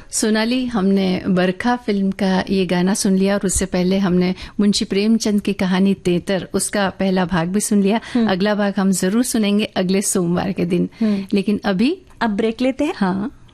सोनाली, हमने बरखा फिल्म का ये गाना सुन लिया और उससे पहले हमने मुंशी प्रेमचंद की कहानी तेतर, उसका पहला भाग भी सुन लिया। अगला भाग हम जरूर सुनेंगे अगले सोमवार के दिन। लेकिन अभी अब ब्रेक लेते हैं। हाँ।